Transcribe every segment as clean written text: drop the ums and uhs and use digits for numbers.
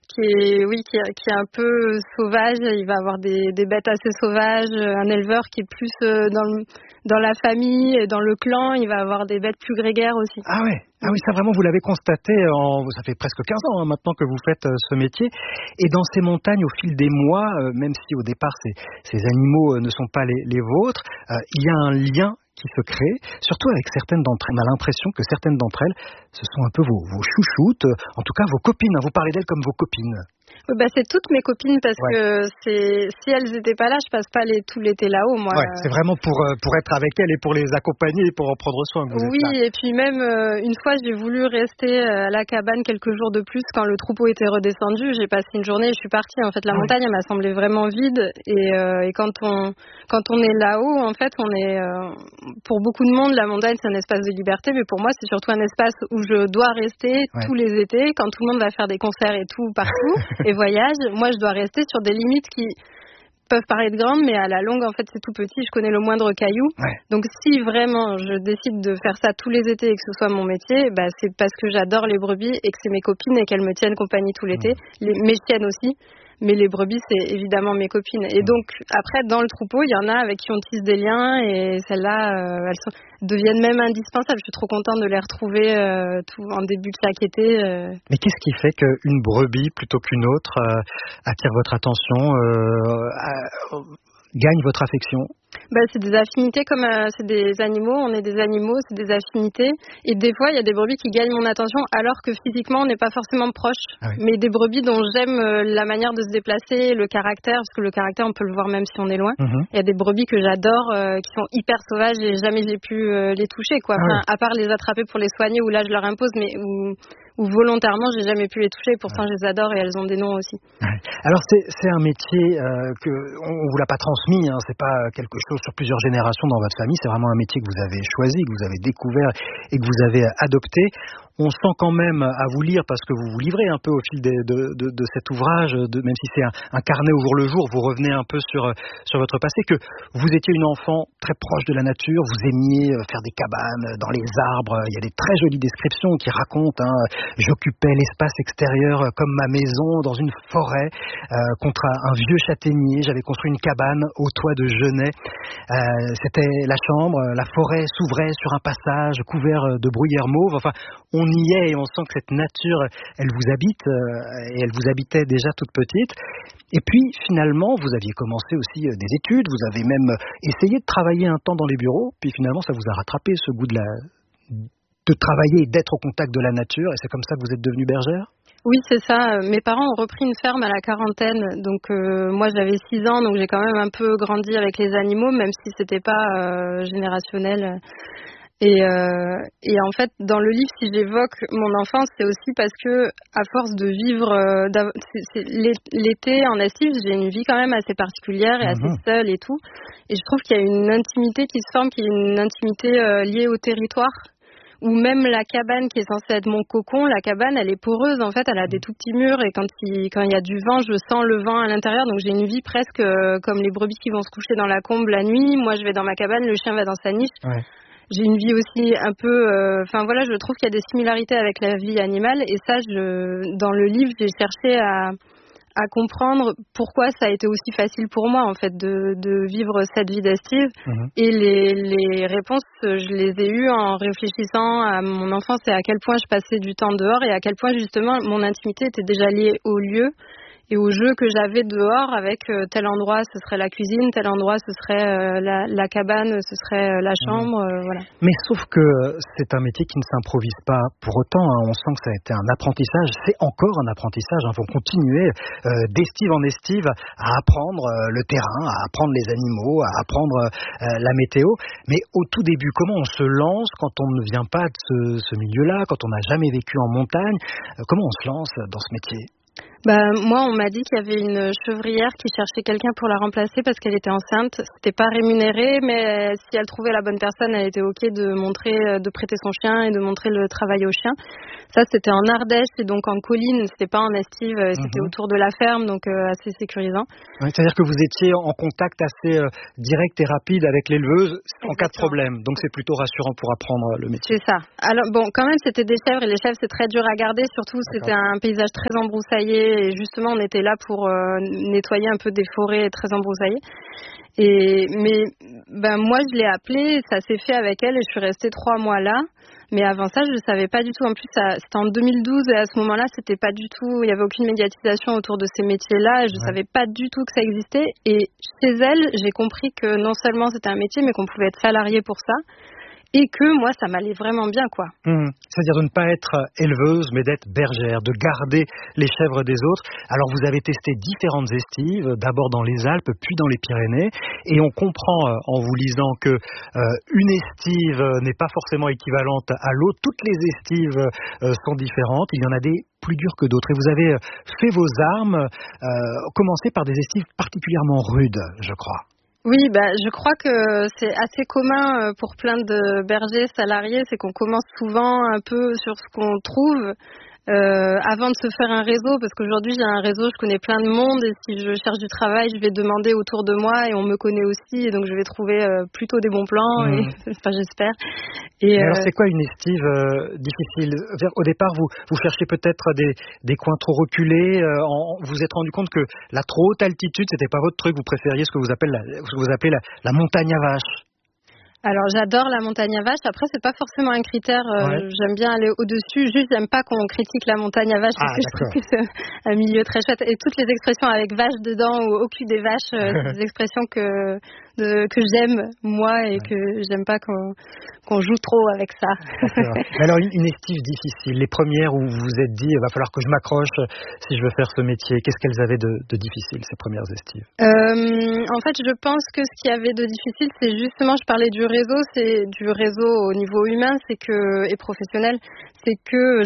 qui est un peu sauvage. Il va avoir des bêtes assez sauvages. Un éleveur qui est plus dans la famille, et dans le clan, il va avoir des bêtes plus grégaires aussi. Ah ouais. Ah oui, ça vraiment vous l'avez constaté, ça fait presque 15 ans maintenant que vous faites ce métier. Et dans ces montagnes, au fil des mois, même si au départ ces animaux ne sont pas les vôtres, il y a un lien qui se crée, surtout avec certaines d'entre elles. On a l'impression que certaines d'entre elles, ce sont un peu vos chouchoutes, en tout cas vos copines. Vous parlez d'elles comme vos copines. Oui, c'est toutes mes copines parce que si elles n'étaient pas là, je passe pas tout l'été là-haut, moi. Ouais, c'est vraiment pour être avec elles et pour les accompagner et pour en prendre soin que vous êtes là. Oui, et puis même une fois, j'ai voulu rester à la cabane quelques jours de plus quand le troupeau était redescendu. J'ai passé une journée et je suis partie. En fait, la montagne, elle m'a semblé vraiment vide. Et quand on est là-haut, en fait, on est pour beaucoup de monde, la montagne, c'est un espace de liberté, mais pour moi, c'est surtout un espace où je dois rester tous les étés, quand tout le monde va faire des concerts et tout partout. Et voyage, moi je dois rester sur des limites qui peuvent paraître grandes, mais à la longue en fait c'est tout petit, je connais le moindre caillou. Donc si vraiment je décide de faire ça tous les étés et que ce soit mon métier, c'est parce que j'adore les brebis et que c'est mes copines et qu'elles me tiennent compagnie tout l'été, mes chiennes aussi. Mais les brebis, c'est évidemment mes copines. Et donc, après, dans le troupeau, il y en a avec qui on tisse des liens et celles-là, elles deviennent même indispensables. Je suis trop contente de les retrouver en début de chaque été. Mais qu'est-ce qui fait qu'une brebis, plutôt qu'une autre, attire votre attention, gagne votre affection? C'est des affinités comme c'est des animaux, on est des animaux, c'est des affinités. Et des fois, il y a des brebis qui gagnent mon attention alors que physiquement, on n'est pas forcément proche. Mais des brebis dont j'aime la manière de se déplacer, le caractère, parce que le caractère, on peut le voir même si on est loin. Il y a des brebis que j'adore, qui sont hyper sauvages et jamais j'ai pu les toucher, quoi. À part les attraper pour les soigner, où là, je leur impose, mais où volontairement, j'ai jamais pu les toucher. Pourtant, je les adore et elles ont des noms aussi. Alors, c'est un métier que on vous l'a pas transmis, c'est pas quelque chose sur plusieurs générations dans votre famille, c'est vraiment un métier que vous avez choisi, que vous avez découvert et que vous avez adopté. On sent quand même, à vous lire, parce que vous vous livrez un peu au fil de cet ouvrage, même si c'est un carnet au jour le jour, vous revenez un peu sur votre passé, que vous étiez une enfant très proche de la nature, vous aimiez faire des cabanes dans les arbres, il y a des très jolies descriptions qui racontent, j'occupais l'espace extérieur comme ma maison dans une forêt, contre un vieux châtaignier, j'avais construit une cabane au toit de genêt, c'était la chambre, la forêt s'ouvrait sur un passage couvert de bruyère mauve, enfin, on y est et on sent que cette nature, elle vous habite et elle vous habitait déjà toute petite. Et puis finalement, vous aviez commencé aussi des études, vous avez même essayé de travailler un temps dans les bureaux, puis finalement ça vous a rattrapé ce goût de travailler et d'être au contact de la nature, et c'est comme ça que vous êtes devenue bergère? Oui, c'est ça. Mes parents ont repris une ferme à la quarantaine. Donc moi, j'avais 6 ans, donc j'ai quand même un peu grandi avec les animaux, même si c'était pas générationnel. Et en fait, dans le livre, si j'évoque mon enfance, c'est aussi parce que, à force de vivre l'été en estive, j'ai une vie quand même assez particulière et assez seule et tout. Et je trouve qu'il y a une intimité qui se forme, qui est une intimité liée au territoire. Ou même la cabane qui est censée être mon cocon, la cabane, elle est poreuse, en fait, elle a des tout petits murs et quand il y a du vent, je sens le vent à l'intérieur, donc j'ai une vie presque comme les brebis qui vont se coucher dans la combe la nuit. Moi, je vais dans ma cabane, le chien va dans sa niche. J'ai une vie aussi un peu... je trouve qu'il y a des similarités avec la vie animale et ça, dans le livre, j'ai cherché à comprendre pourquoi ça a été aussi facile pour moi en fait de vivre cette vie d'estive et les réponses je les ai eues en réfléchissant à mon enfance et à quel point je passais du temps dehors et à quel point justement mon intimité était déjà liée au lieu et aux jeux que j'avais dehors avec tel endroit ce serait la cuisine, tel endroit ce serait la cabane, ce serait la chambre, voilà. Mais sauf que c'est un métier qui ne s'improvise pas pour autant, on sent que ça a été un apprentissage, c'est encore un apprentissage, faut continuer d'estive en estive à apprendre le terrain, à apprendre les animaux, à apprendre la météo, mais au tout début, comment on se lance quand on ne vient pas de ce milieu-là, quand on n'a jamais vécu en montagne, comment on se lance dans ce métier ? Moi, on m'a dit qu'il y avait une chevrière qui cherchait quelqu'un pour la remplacer parce qu'elle était enceinte. C'était pas rémunéré, mais si elle trouvait la bonne personne, elle était ok de prêter son chien et de montrer le travail au chien. Ça, c'était en Ardèche et donc en colline. C'était pas en estive, c'était autour de la ferme, donc assez sécurisant. Oui, c'est-à-dire que vous étiez en contact assez direct et rapide avec l'éleveuse en cas de problème. Donc c'est plutôt rassurant pour apprendre le métier. C'est ça. Alors bon, quand même, c'était des chèvres et les chèvres, c'est très dur à garder. Surtout, c'était un paysage très embroussaillé. et justement on était là pour nettoyer un peu des forêts très embroussaillées. Mais moi je l'ai appelée, ça s'est fait avec elle et je suis restée 3 mois là. Mais avant ça, je ne savais pas du tout. En plus, c'était en 2012 et à ce moment-là, c'était pas du tout. Il n'y avait aucune médiatisation autour de ces métiers-là. Je ne savais pas du tout que ça existait. Et chez elle, j'ai compris que non seulement c'était un métier, mais qu'on pouvait être salarié pour ça. Et que moi, ça m'allait vraiment bien, quoi. C'est-à-dire de ne pas être éleveuse, mais d'être bergère, de garder les chèvres des autres. Alors, vous avez testé différentes estives, d'abord dans les Alpes, puis dans les Pyrénées. Et on comprend, en vous lisant, que une estive n'est pas forcément équivalente à l'autre. Toutes les estives sont différentes. Il y en a des plus dures que d'autres. Et vous avez fait vos armes, commencé par des estives particulièrement rudes, je crois. Oui, je crois que c'est assez commun pour plein de bergers salariés, c'est qu'on commence souvent un peu sur ce qu'on trouve avant de se faire un réseau, parce qu'aujourd'hui j'ai un réseau, je connais plein de monde et si je cherche du travail, je vais demander autour de moi et on me connaît aussi et donc je vais trouver plutôt des bons plans, et, enfin j'espère. Et alors c'est quoi une estive difficile? Au départ vous cherchez peut-être des coins trop reculés, vous vous êtes rendu compte que la trop haute altitude c'était pas votre truc, vous préfériez ce que vous appelez la montagne à vache. Alors j'adore la montagne à vache, après c'est pas forcément un critère, j'aime bien aller au-dessus, juste j'aime pas qu'on critique la montagne à vache parce que je trouve que c'est un milieu très chouette et toutes les expressions avec vache dedans ou au cul des vaches, c'est des expressions que j'aime moi et que j'aime pas qu'on joue trop avec ça. Mais alors une estive difficile, les premières où vous vous êtes dit il va falloir que je m'accroche si je veux faire ce métier, qu'est-ce qu'elles avaient de difficile ces premières estives? En fait je pense que ce qu'il y avait de difficile c'est justement, je parlais du réseau, c'est du réseau au niveau humain et professionnel, c'est que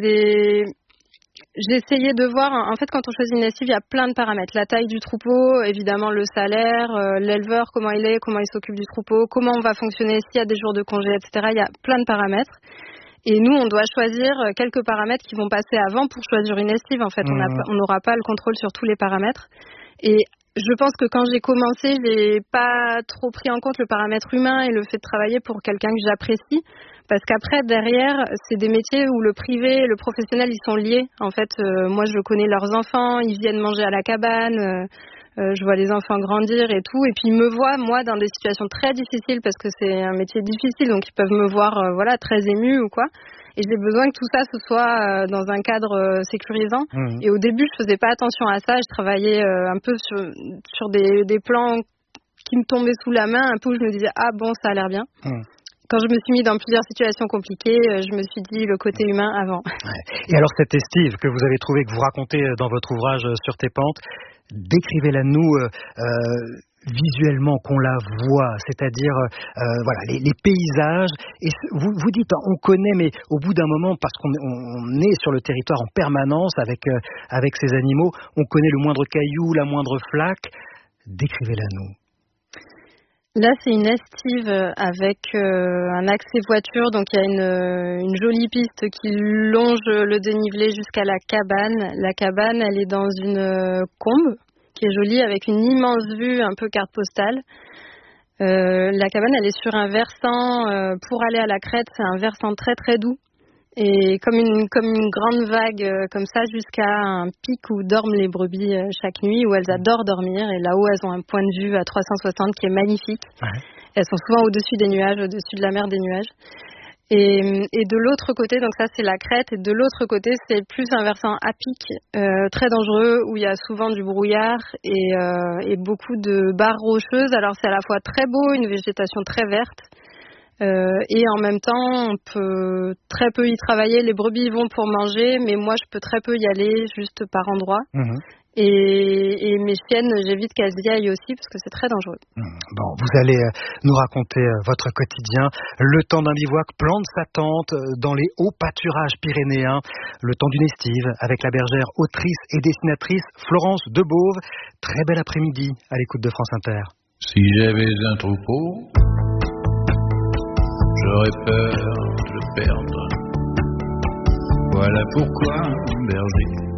j'essayais de voir, en fait quand on choisit une estive, il y a plein de paramètres, la taille du troupeau, évidemment le salaire, l'éleveur, comment il s'occupe du troupeau, comment on va fonctionner s'il y a des jours de congé, etc. Il y a plein de paramètres. Et nous, on doit choisir quelques paramètres qui vont passer avant pour choisir une estive. En fait, on n'aura pas le contrôle sur tous les paramètres. Et je pense que quand j'ai commencé, j'ai pas trop pris en compte le paramètre humain et le fait de travailler pour quelqu'un que j'apprécie. Parce qu'après, derrière, c'est des métiers où le privé et le professionnel, ils sont liés. En fait, moi, je connais leurs enfants, ils viennent manger à la cabane, je vois les enfants grandir et tout. Et puis, ils me voient, moi, dans des situations très difficiles parce que c'est un métier difficile. Donc, ils peuvent me voir, très émue ou quoi. Et j'ai besoin que tout ça ce soit dans un cadre sécurisant. Et au début, je faisais pas attention à ça. Je travaillais un peu sur des plans qui me tombaient sous la main, un peu où je me disais ah bon, ça a l'air bien. Quand je me suis mis dans plusieurs situations compliquées, je me suis dit le côté humain avant. Et alors cette estive que vous avez trouvée, que vous racontez dans votre ouvrage Sur tes pentes, décrivez-la nous visuellement, qu'on la voit, c'est-à-dire les paysages. Et vous dites, on connaît, mais au bout d'un moment, parce qu'on est sur le territoire en permanence avec ces animaux, on connaît le moindre caillou, la moindre flaque. Décrivez-la nous. Là, c'est une estive avec un accès voiture, donc il y a une jolie piste qui longe le dénivelé jusqu'à la cabane. La cabane, elle est dans une combe qui est jolie avec une immense vue, un peu carte postale. La cabane, elle est sur un versant, pour aller à la crête, c'est un versant très très doux. Et comme une grande vague comme ça jusqu'à un pic où dorment les brebis chaque nuit, où elles adorent dormir. Et là-haut, elles ont un point de vue à 360 qui est magnifique. Elles sont souvent au-dessus des nuages, au-dessus de la mer des nuages. Et de l'autre côté, donc ça c'est la crête, et de l'autre côté c'est plus un versant à pic, très dangereux, où il y a souvent du brouillard et beaucoup de barres rocheuses. Alors c'est à la fois très beau, une végétation très verte. Et en même temps, on peut très peu y travailler. Les brebis y vont pour manger, mais moi, je peux très peu y aller, juste par endroit. Et mes chiennes, j'évite qu'elles y aillent aussi, parce que c'est très dangereux. Bon, vous allez nous raconter votre quotidien. Le temps d'un bivouac, plante sa tente dans les hauts pâturages pyrénéens. Le temps d'une estive, avec la bergère, autrice et dessinatrice Florence Debauve. Très bel après-midi à l'écoute de France Inter. Si j'avais un troupeau, j'aurais peur de le perdre. Voilà pourquoi, berger,